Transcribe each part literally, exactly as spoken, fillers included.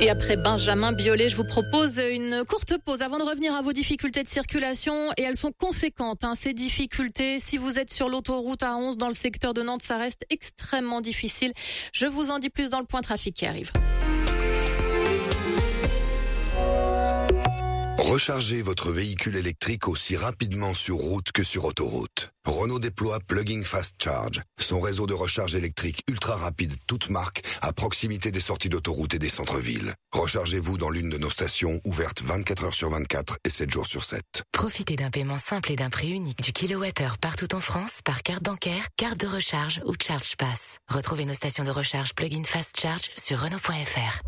Et après Benjamin Biolay, je vous propose une courte pause avant de revenir à vos difficultés de circulation. Et elles sont conséquentes, hein, ces difficultés. Si vous êtes sur l'autoroute A onze dans le secteur de Nantes, ça reste extrêmement difficile. Je vous en dis plus dans le point trafic qui arrive. Rechargez votre véhicule électrique aussi rapidement sur route que sur autoroute. Renault déploie Plugging Fast Charge, son réseau de recharge électrique ultra rapide toute marque à proximité des sorties d'autoroute et des centres-villes. Rechargez-vous dans l'une de nos stations ouvertes vingt-quatre heures sur vingt-quatre et sept jours sur sept. Profitez d'un paiement simple et d'un prix unique du kilowattheure partout en France par carte bancaire, carte de recharge ou Charge Pass. Retrouvez nos stations de recharge Plug-in Fast Charge sur Renault point F R.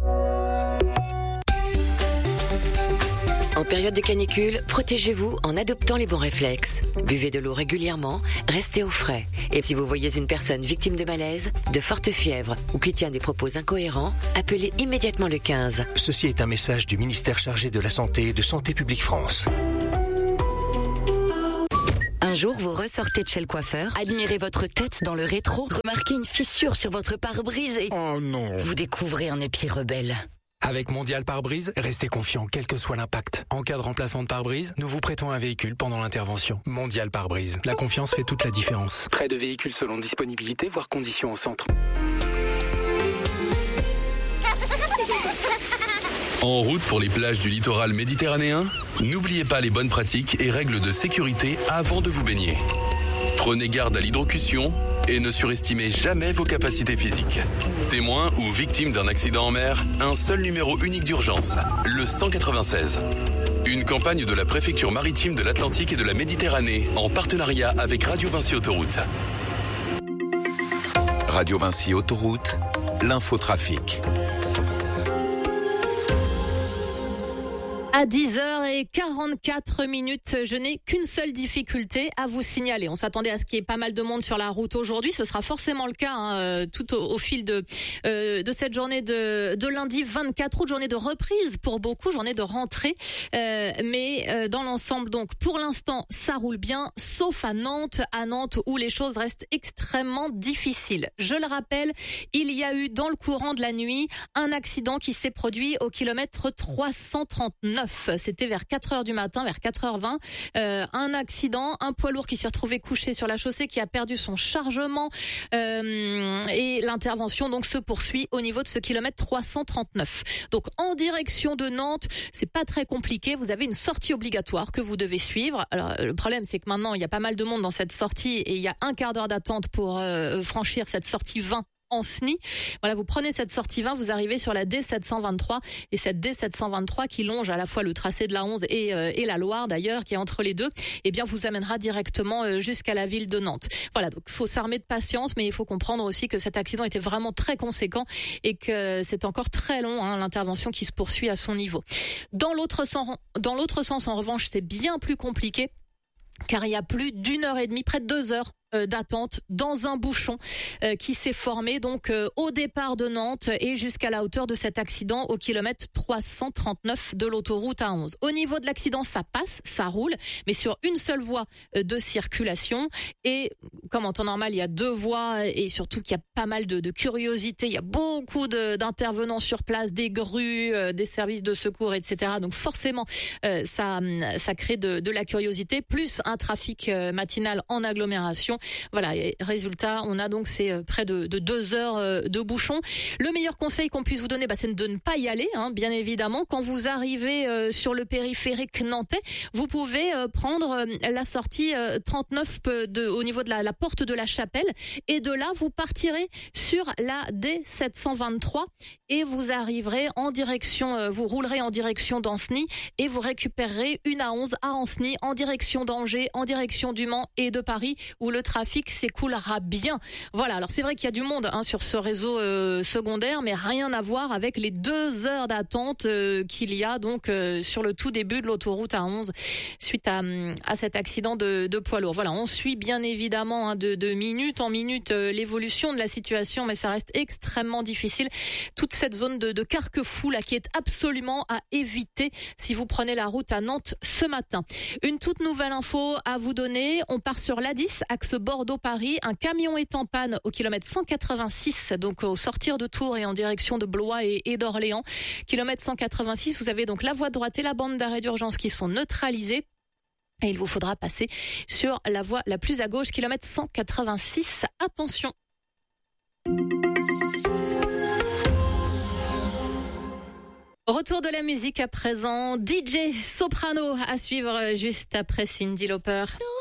En période de canicule, protégez-vous en adoptant les bons réflexes. Buvez de l'eau régulièrement, restez au frais. Et si vous voyez une personne victime de malaise, de forte fièvre ou qui tient des propos incohérents, appelez immédiatement le quinze. Ceci est un message du ministère chargé de la Santé et de Santé publique France. Un jour, vous ressortez de chez le coiffeur, admirez votre tête dans le rétro, remarquez une fissure sur votre pare-brise et... Oh non! Vous découvrez un épi rebelle. Avec Mondial Pare-Brise, restez confiant quel que soit l'impact. En cas de remplacement de pare-brise, nous vous prêtons un véhicule pendant l'intervention. Mondial Pare-Brise. La confiance fait toute la différence. Prêt de véhicules selon disponibilité, voire conditions au centre. En route pour les plages du littoral méditerranéen, n'oubliez pas les bonnes pratiques et règles de sécurité avant de vous baigner. Prenez garde à l'hydrocution et ne surestimez jamais vos capacités physiques. Témoin ou victime d'un accident en mer, un seul numéro unique d'urgence, le cent quatre-vingt-seize. Une campagne de la préfecture maritime de l'Atlantique et de la Méditerranée en partenariat avec Radio Vinci Autoroute. Radio Vinci Autoroute, l'infotrafic. À dix heures quarante-quatre minutes, je n'ai qu'une seule difficulté à vous signaler. On s'attendait à ce qu'il y ait pas mal de monde sur la route aujourd'hui. Ce sera forcément le cas hein, tout au, au fil de euh, de cette journée de, de lundi vingt-quatre août, journée de reprise pour beaucoup, journée de rentrée. Euh, mais euh, dans l'ensemble, donc pour l'instant, ça roule bien, sauf à Nantes, à Nantes où les choses restent extrêmement difficiles. Je le rappelle, il y a eu dans le courant de la nuit un accident qui s'est produit au kilomètre trois cent trente-neuf. C'était vers quatre heures du matin, vers quatre heures vingt. Euh, un accident, un poids lourd qui s'est retrouvé couché sur la chaussée, qui a perdu son chargement. Euh, et l'intervention donc se poursuit au niveau de ce kilomètre trois cent trente-neuf. Donc en direction de Nantes, c'est pas très compliqué. Vous avez une sortie obligatoire que vous devez suivre. Alors le problème, c'est que maintenant il y a pas mal de monde dans cette sortie et il y a un quart d'heure d'attente pour euh, franchir cette sortie vingt. En S N I. Voilà, vous prenez cette sortie vingt, vous arrivez sur la D sept cent vingt-trois et cette D sept cent vingt-trois qui longe à la fois le tracé de la onze et, euh, et la Loire d'ailleurs, qui est entre les deux, eh bien vous amènera directement euh, jusqu'à la ville de Nantes. Voilà, donc il faut s'armer de patience, mais il faut comprendre aussi que cet accident était vraiment très conséquent et que c'est encore très long hein, l'intervention qui se poursuit à son niveau. Dans l'autre sens, dans l'autre sens en revanche, c'est bien plus compliqué car il y a plus d'une heure et demie, près de deux heures d'attente dans un bouchon euh, qui s'est formé donc euh, au départ de Nantes et jusqu'à la hauteur de cet accident au kilomètre trois cent trente-neuf de l'autoroute A onze. Au niveau de l'accident, ça passe, ça roule, mais sur une seule voie euh, de circulation et comme en temps normal, il y a deux voies et surtout qu'il y a pas mal de, de curiosité, il y a beaucoup de, d'intervenants sur place, des grues, euh, des services de secours, et cetera. Donc forcément, euh, ça, ça crée de, de la curiosité, plus un trafic euh, matinal en agglomération. Voilà, et résultat, on a donc ces euh, près de, de deux heures euh, de bouchon. Le meilleur conseil qu'on puisse vous donner, bah, c'est de ne pas y aller, hein, bien évidemment. Quand vous arrivez euh, sur le périphérique nantais, vous pouvez euh, prendre euh, la sortie euh, trente-neuf de, au niveau de la, la porte de la Chapelle, et de là, vous partirez sur la D sept cent vingt-trois et vous arriverez en direction, euh, vous roulerez en direction d'Ancenis et vous récupérerez une A onze à Ancenis en direction d'Angers, en direction du Mans et de Paris, où le trafic s'écoulera bien. Voilà, alors c'est vrai qu'il y a du monde hein, sur ce réseau euh, secondaire, mais rien à voir avec les deux heures d'attente euh, qu'il y a donc euh, sur le tout début de l'autoroute A onze suite à, à cet accident de, de poids lourd. Voilà, on suit bien évidemment hein, de, de minute en minute euh, l'évolution de la situation, mais ça reste extrêmement difficile. Toute cette zone de, de carquefou là qui est absolument à éviter si vous prenez la route à Nantes ce matin. Une toute nouvelle info à vous donner, on part sur l'A dix, axe Bordeaux-Paris. Un camion est en panne au kilomètre cent quatre-vingt-six, donc au sortir de Tours et en direction de Blois et, et d'Orléans. Kilomètre cent quatre-vingt-six, vous avez donc la voie de droite et la bande d'arrêt d'urgence qui sont neutralisées. Et il vous faudra passer sur la voie la plus à gauche, kilomètre cent quatre-vingt-six. Attention. Retour de la musique à présent. D J Soprano à suivre juste après Cyndi Lauper.